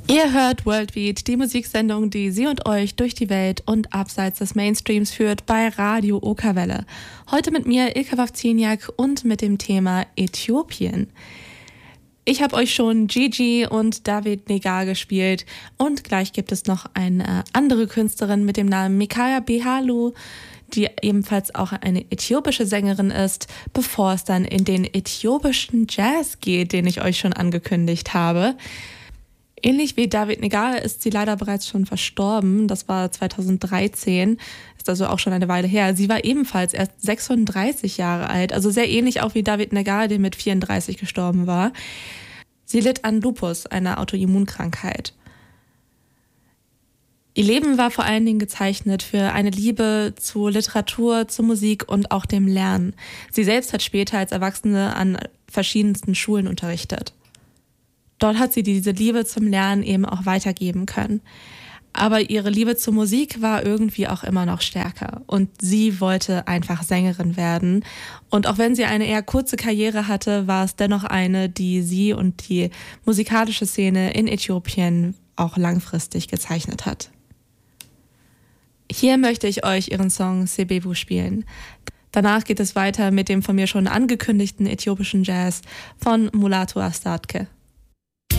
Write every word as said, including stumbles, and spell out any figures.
Ihr hört Worldbeat, die Musiksendung, die Sie und euch durch die Welt und abseits des Mainstreams führt bei Radio Okawelle. Heute mit mir Ilka Wawziniak und mit dem Thema Äthiopien. Ich habe euch schon Gigi und David Negar gespielt und gleich gibt es noch eine andere Künstlerin mit dem Namen Mikaya Behalu, die ebenfalls auch eine äthiopische Sängerin ist, bevor es dann in den äthiopischen Jazz geht, den ich euch schon angekündigt habe. Ähnlich wie David Negar ist sie leider bereits schon verstorben. Das war zweitausenddreizehn, ist also auch schon eine Weile her. Sie war ebenfalls erst sechsunddreißig Jahre alt, also sehr ähnlich auch wie David Negar, der mit vierunddreißig gestorben war. Sie litt an Lupus, einer Autoimmunkrankheit. Ihr Leben war vor allen Dingen gezeichnet für eine Liebe zu Literatur, zu Musik und auch dem Lernen. Sie selbst hat später als Erwachsene an verschiedensten Schulen unterrichtet. Dort hat sie diese Liebe zum Lernen eben auch weitergeben können. Aber ihre Liebe zur Musik war irgendwie auch immer noch stärker. Und sie wollte einfach Sängerin werden. Und auch wenn sie eine eher kurze Karriere hatte, war es dennoch eine, die sie und die musikalische Szene in Äthiopien auch langfristig gezeichnet hat. Hier möchte ich euch ihren Song Sebebu spielen. Danach geht es weiter mit dem von mir schon angekündigten äthiopischen Jazz von Mulatu Astatke.